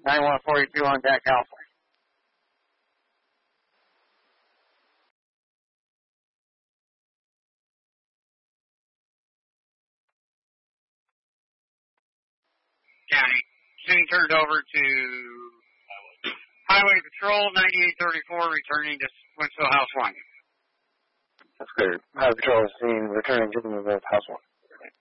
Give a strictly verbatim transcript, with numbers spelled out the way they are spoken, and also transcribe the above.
nine one forty-two on deck, Alpha. County. Soon turned over to Highway Patrol ninety-eight thirty-four, returning to Winslow House one. That's good. Highway Patrol is seen returning to them above House one.